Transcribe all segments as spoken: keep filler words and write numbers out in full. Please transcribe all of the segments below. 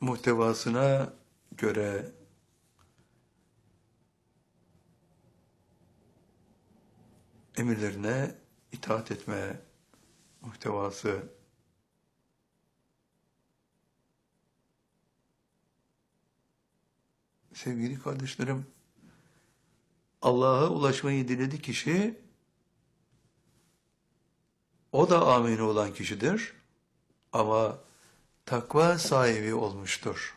muhtevasına göre emirlerine itaat etme muhtevası. Sevgili kardeşlerim, Allah'a ulaşmayı diledi kişi, o da amin olan kişidir ama takva sahibi olmuştur.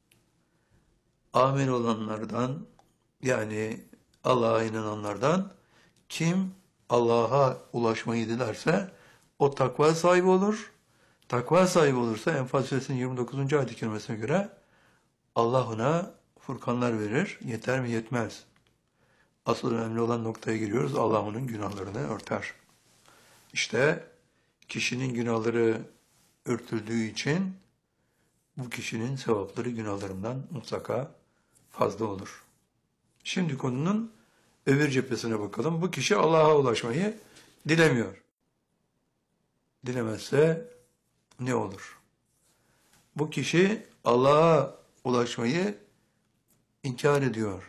Amin olanlardan, yani Allah'a inananlardan kim Allah'a ulaşmayı dilerse o takva sahibi olur. Takva sahibi olursa Enfal Suresinin yirmi dokuzuncu ayet-i kerimesine göre Allah ona furkanlar verir. Yeter mi? Yetmez. Asıl önemli olan noktaya giriyoruz. Allah onun günahlarını örter. İşte kişinin günahları örtüldüğü için bu kişinin sevapları günahlarından mutlaka fazla olur. Şimdi konunun öbür cephesine bakalım. Bu kişi Allah'a ulaşmayı dilemiyor. Dilemezse ne olur? Bu kişi Allah'a ulaşmayı inkar ediyor.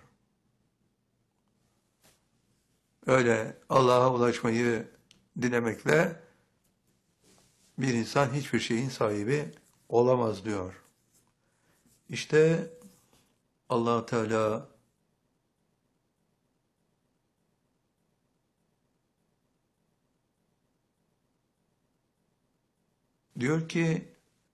Öyle Allah'a ulaşmayı dilemekle bir insan hiçbir şeyin sahibi olamaz diyor. İşte Allah Teala diyor ki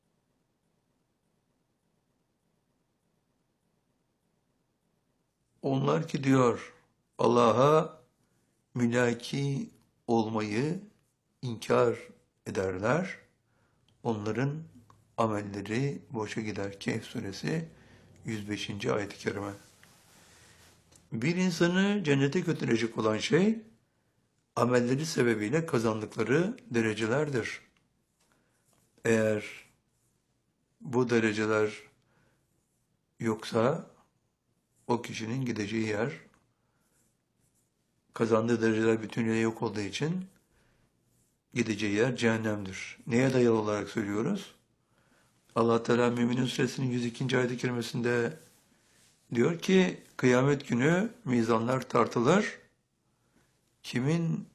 onlar ki diyor Allah'a mülaki olmayı inkar ederler. Onların amelleri boşa gider. Kehf suresi yüz beşinci ayet-i kerime. Bir insanı cennete götürecek olan şey amelleri sebebiyle kazandıkları derecelerdir. Eğer bu dereceler yoksa o kişinin gideceği yer, kazandığı dereceler bütünüyle yok olduğu için gideceği yer cehennemdir. Neye dayalı olarak söylüyoruz? Allah Teala Müminun Suresinin yüz ikinci ayet-i kerimesinde diyor ki kıyamet günü mizanlar tartılır. Kimin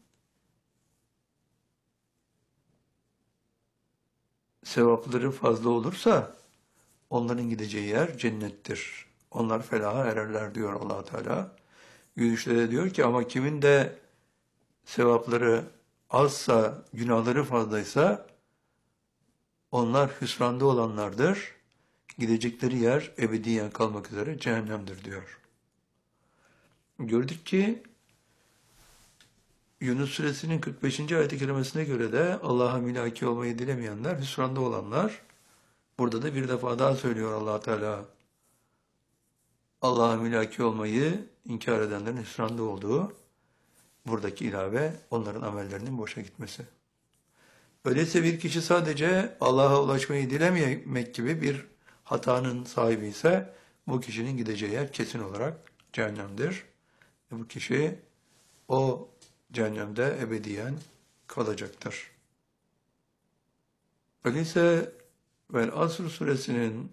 sevapları fazla olursa onların gideceği yer cennettir. Onlar felaha ererler diyor Allah Teala. yüz üçte de diyor ki ama kimin de sevapları azsa, günahları fazlaysa onlar hüsranda olanlardır. Gidecekleri yer ebediyen kalmak üzere cehennemdir diyor. Gördük ki Yunus Suresinin kırk beşinci ayet-i kerimesine göre de Allah'a mülaki olmayı dilemeyenler, hüsranda olanlar. Burada da bir defa daha söylüyor Allah Teala. Allah'a mülaki olmayı inkar edenlerin hüsranda olduğu, buradaki ilave onların amellerinin boşa gitmesi. Öyleyse bir kişi sadece Allah'a ulaşmayı dilememek gibi bir hatanın sahibi ise bu kişinin gideceği yer kesin olarak cehennemdir. Bu kişi o cehennemde ebediyen kalacaktır. Öyleyse Vel Asr suresinin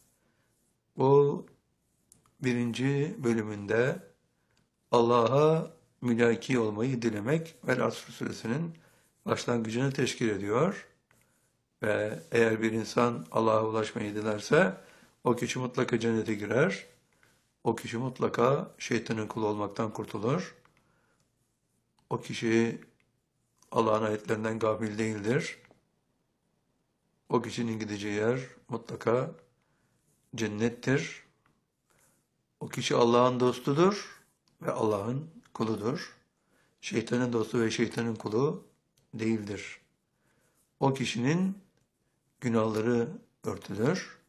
o birinci bölümünde Allah'a mülaki olmayı dilemek Vel Asr suresinin başlangıcını teşkil ediyor. Ve eğer bir insan Allah'a ulaşmayı dilerse o kişi mutlaka cennete girer. O kişi mutlaka şeytanın kulu olmaktan kurtulur. O kişi Allah'ın ayetlerinden gafil değildir. O kişinin gideceği yer mutlaka cennettir. O kişi Allah'ın dostudur ve Allah'ın kuludur. Şeytanın dostu ve şeytanın kulu değildir. O kişinin günahları örtülür.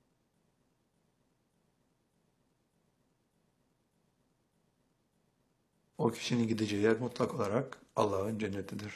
O kişinin gideceği yer mutlak olarak Allah'ın cennetidir.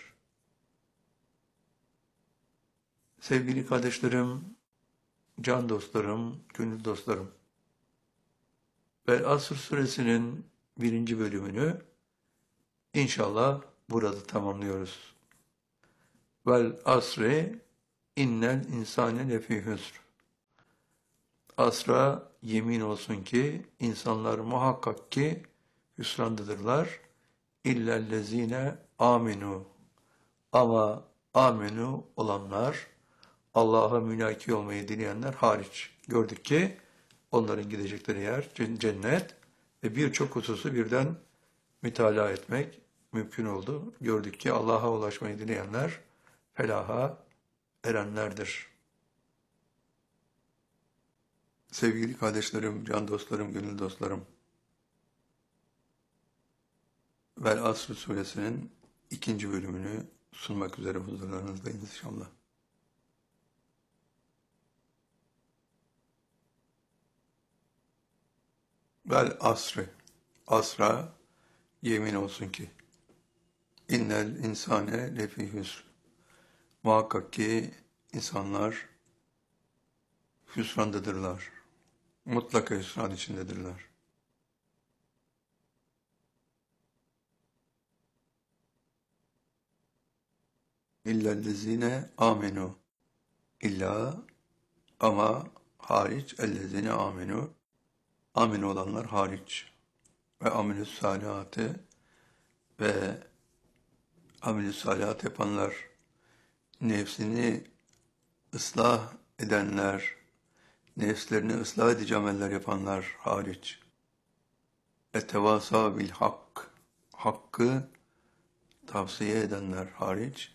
Sevgili kardeşlerim, can dostlarım, gönül dostlarım, Vel Asr suresinin birinci bölümünü inşallah burada tamamlıyoruz. Vel asri innel insane lefî hüsr. asra yemin olsun ki insanlar muhakkak ki hüsrandadırlar. İllellezine aminu. Ama aminu olanlar, Allah'a münaki olmayı dileyenler hariç. Gördük ki onların gidecekleri yer cennet ve birçok hususu birden mütalaa etmek mümkün oldu. Gördük ki Allah'a ulaşmayı dileyenler felaha erenlerdir. Sevgili kardeşlerim, can dostlarım, gönül dostlarım, Vel Asr suresinin ikinci bölümünü sunmak üzere huzurlarınızdayız inşallah. Vel asri, asra yemin olsun ki, innel insane lefi hüsr. Muhakkak ki insanlar hüsrandadırlar. Mutlaka hüsran içindedirler. İllellezine amenu. İlla ama hariç ellezine amenu. Amin olanlar hariç. Ve amelü salihatı ve amelü salihat yapanlar, nefsini ıslah edenler, nefslerini ıslah edici ameller yapanlar hariç. Etevasa bil hak, hakkı tavsiye edenler hariç.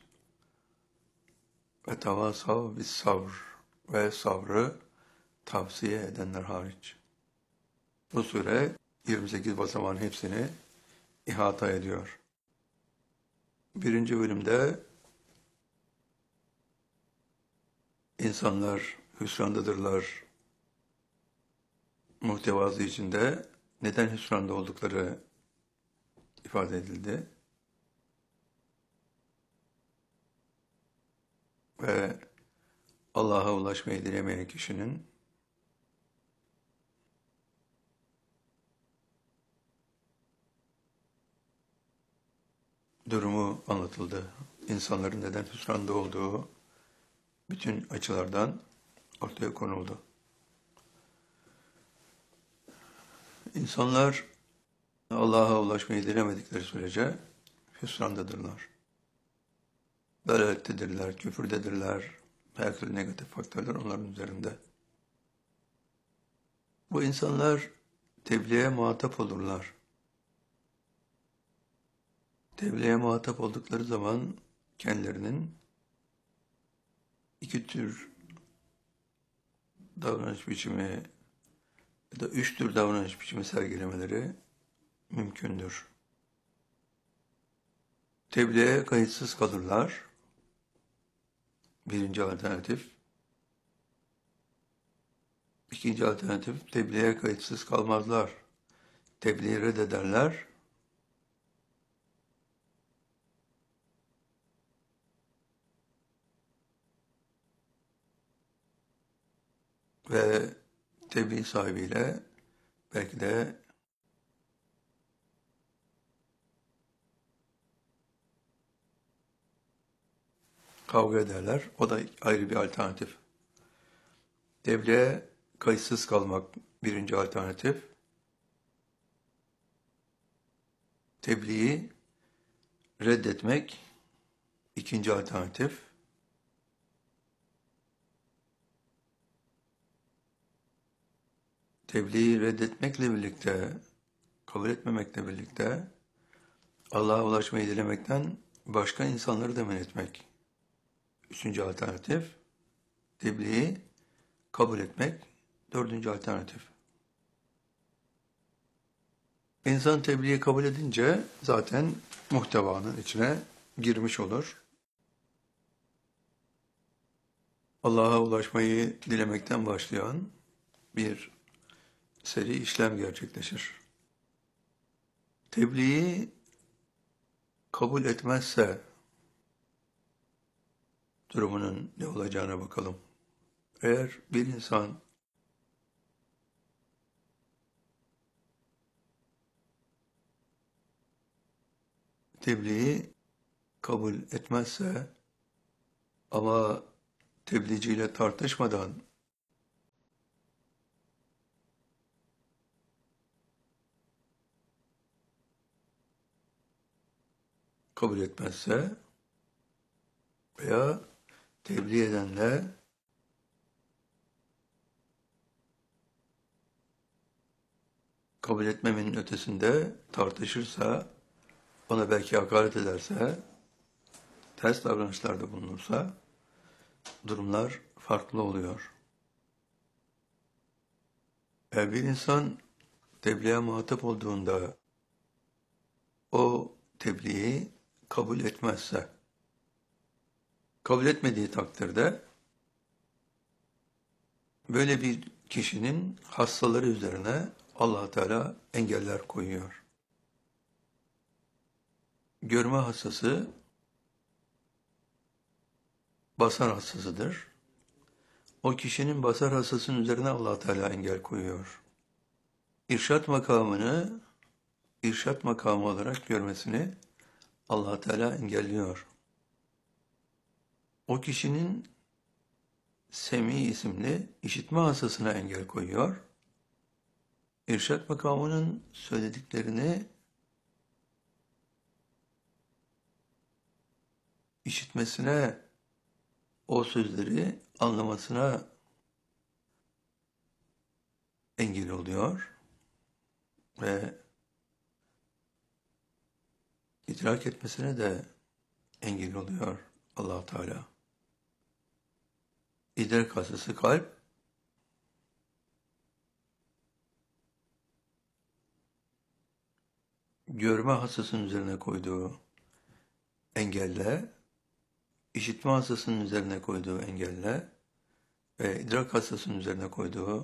Etevasa bis sabr ve sabrı tavsiye edenler hariç. Bu sure yirmi sekiz basamağın hepsini ihata ediyor. Birinci bölümde insanlar hüsrandadırlar muhtevası içinde neden hüsranda oldukları ifade edildi. Ve Allah'a ulaşmayı dilemeyen kişinin durumu anlatıldı. İnsanların neden hüsranda olduğu bütün açılardan ortaya konuldu. İnsanlar Allah'a ulaşmayı dilemedikleri sürece hüsrandadırlar. Dalalettedirler, küfürdedirler, her türlü negatif faktörler onların üzerinde. Bu insanlar tebliğe muhatap olurlar. Tebliğe muhatap oldukları zaman kendilerinin iki tür davranış biçimi ya da üç tür davranış biçimi sergilemeleri mümkündür. Tebliğe kayıtsız kalırlar. Birinci alternatif. İkinci alternatif, tebliğe kayıtsız kalmazlar. Tebliği reddederler. Ve tebliğ sahibiyle belki de kavga ederler. O da ayrı bir alternatif. Tebliğe kayıtsız kalmak birinci alternatif. Tebliği reddetmek ikinci alternatif. Tebliği reddetmekle birlikte, kabul etmemekle birlikte Allah'a ulaşmayı dilemekten başka insanları da men etmek. Üçüncü alternatif. Tebliği kabul etmek. Dördüncü alternatif. İnsan tebliği kabul edince zaten muhtevanın içine girmiş olur. Allah'a ulaşmayı dilemekten başlayan bir seri işlem gerçekleşir. Tebliği kabul etmezse durumunun ne olacağına bakalım. Eğer bir insan tebliği kabul etmezse ama tebliğciyle tartışmadan kabul etmezse veya tebliğ edenle kabul etmemenin ötesinde tartışırsa, ona belki hakaret ederse, ters davranışlarda bulunursa durumlar farklı oluyor. Eğer bir insan tebliğe muhatap olduğunda o tebliği kabul etmezse, kabul etmediği takdirde böyle bir kişinin hastaları üzerine Allah Teala engeller koyuyor. Görme hastası basar hastasıdır. O kişinin basar hastasının üzerine Allah Teala engel koyuyor. İrşat makamını irşat makamı olarak görmesini Allah Teala engelliyor. O kişinin Semi isimli işitme hastasına engel koyuyor. İrşat makamının söylediklerini işitmesine, o sözleri anlamasına engel oluyor ve idrak etmesine de engel oluyor Allah Teala. İdrak hastası kalp, görme hastasının üzerine koyduğu engelle, işitme hastasının üzerine koyduğu engelle ve idrak hastasının üzerine koyduğu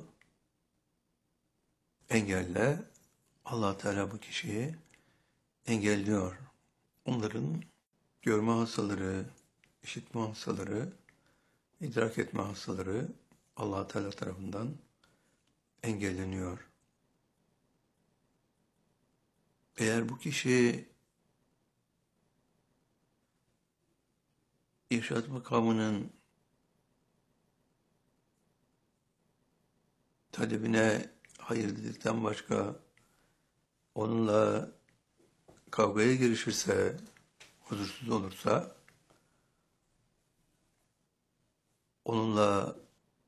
engelle Allah Teala bu kişiyi engelliyor. Onların görme hastaları, işitme hastaları, idrak etme hastaları Allah Teala tarafından engelleniyor. Eğer bu kişi irşad makamının talebine hayır dedikten başka onunla kavgaya girişirse, huzursuz olursa, onunla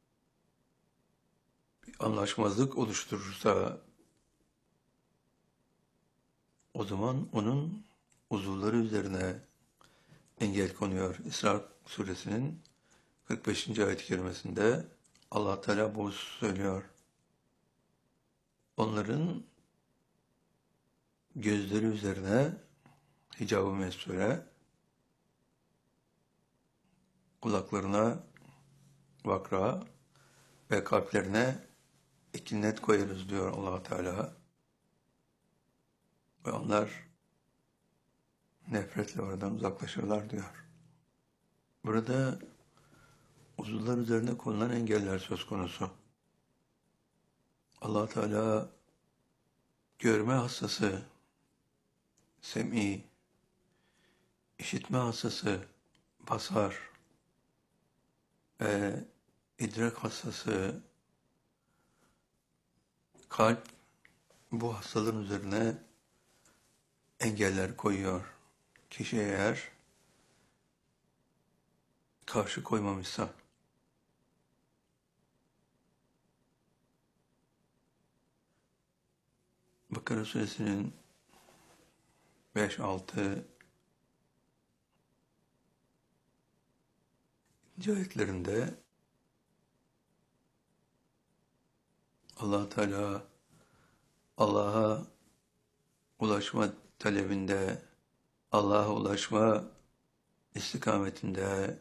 bir anlaşmazlık oluşturursa, o zaman onun uzuvları üzerine engel konuyor. İsra suresinin kırk beşinci ayet-i kerimesinde Allah Teala bu söylüyor. Onların gözleri üzerine hicab-ı mesture, kulaklarına vakra ve kalplerine ikinnet koyarız diyor Allah Teala. Ve onlar nefretle oradan uzaklaşırlar diyor. Burada uzuvlar üzerine konulan engeller söz konusu. Allah Teala görme hastası, sem'i, işitme hastası, basar ve idrak hastası, kalp, bu hastalığın üzerine engeller koyuyor. Kişi eğer karşı koymamışsa. Bakara suresinin beş altı ayetlerinde Allah Teala Allah'a ulaşma talebinde, Allah'a ulaşma istikametinde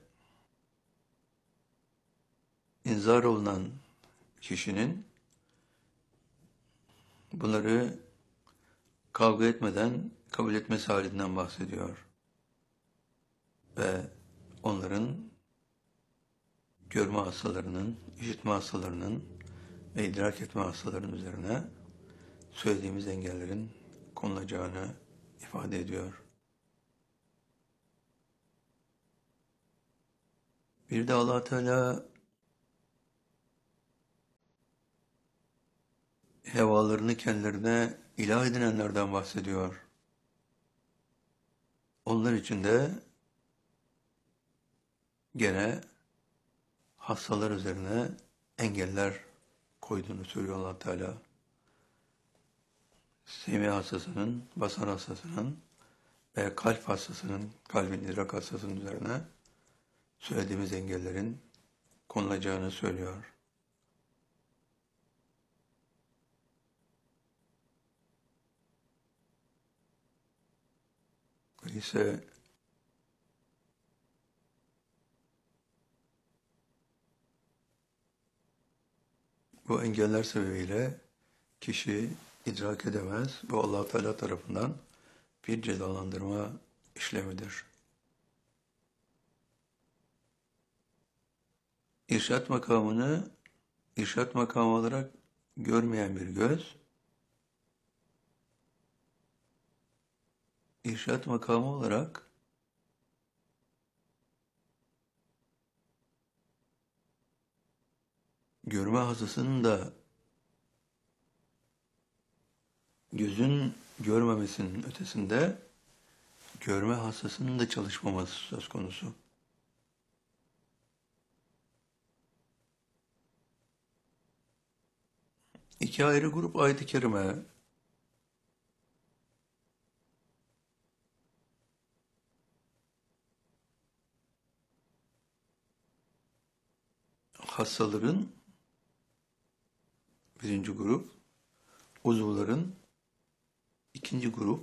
inzar olunan kişinin bunları kavga etmeden kabul etmesi halinden bahsediyor. Ve onların görme hastalarının, işitme hastalarının ve idrak etme hastalarının üzerine söylediğimiz engellerin konulacağını ifade ediyor. Bir de Allah Teala hevalarını kendilerine ilah edinenlerden bahsediyor. Onlar için de gene hastalar üzerine engeller koyduğunu söylüyor Allah Teala. Semi hastasının, basar hastasının ve kalp hastasının, kalbin idrak hastasının üzerine söylediğimiz engellerin konulacağını söylüyor. Öyleyse bu engeller sebebiyle kişi idrak edemez. Bu Allah Teala tarafından bir cezalandırma işlemidir. İrşad makamını irşad makamı olarak görmeyen bir göz, irşad makamı olarak görme hastasının da gözün görmemesinin ötesinde görme hastasının da çalışmaması söz konusu. İki ayrı grup ayet-i kerime hastaların birinci grup, uzuvların ikinci grup,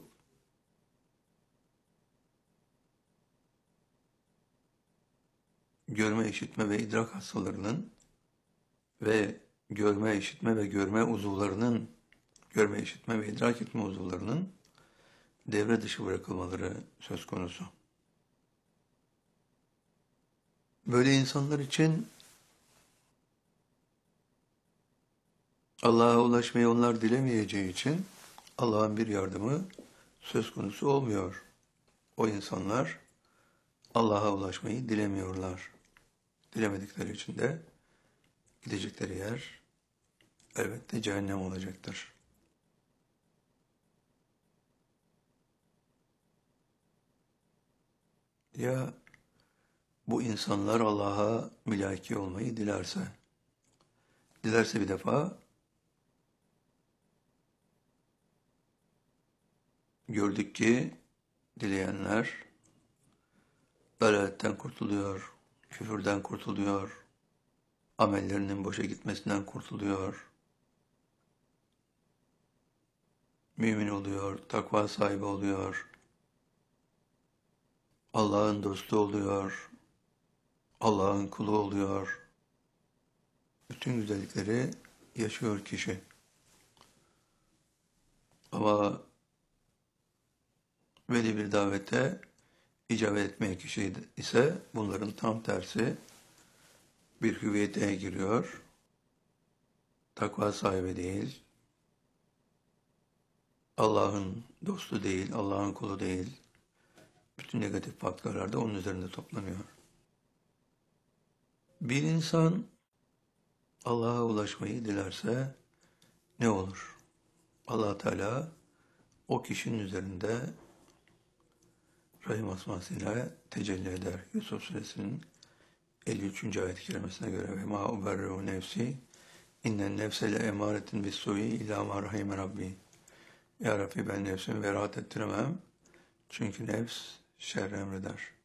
görme, işitme ve idrak hastalarının ve görme, işitme ve görme uzuvlarının, görme, işitme ve idrak etme uzuvlarının devre dışı bırakılmaları söz konusu. Böyle insanlar için Allah'a ulaşmayı onlar dilemeyeceği için Allah'ın bir yardımı söz konusu olmuyor. O insanlar Allah'a ulaşmayı dilemiyorlar. Dilemedikleri için de gidecekleri yer elbette cehennem olacaktır. Ya bu insanlar Allah'a mülaki olmayı dilerse, dilerse bir defa gördük ki dileyenler dalaletten kurtuluyor, küfürden kurtuluyor, amellerinin boşa gitmesinden kurtuluyor, mümin oluyor, takva sahibi oluyor, Allah'ın dostu oluyor, Allah'ın kulu oluyor. Bütün güzellikleri yaşıyor kişi. Ama veli bir davete icabet etmeyen kişi ise bunların tam tersi bir hüviyete giriyor. Takva sahibi değil, Allah'ın dostu değil, Allah'ın kulu değil. Bütün negatif faktörler de onun üzerinde toplanıyor. Bir insan Allah'a ulaşmayı dilerse ne olur? Allah Teala o kişinin üzerinde Rahim asmasıyla tecelli eder. Yusuf Suresinin elli üçüncü ayet-i kerimesine göre ve ma uberru nefsi innen nefse le emaretin bis su'i ila ma rahime rabbi. Ya Rabbi ben nefsimi beraat ettiremem. Çünkü nefs şer emreder.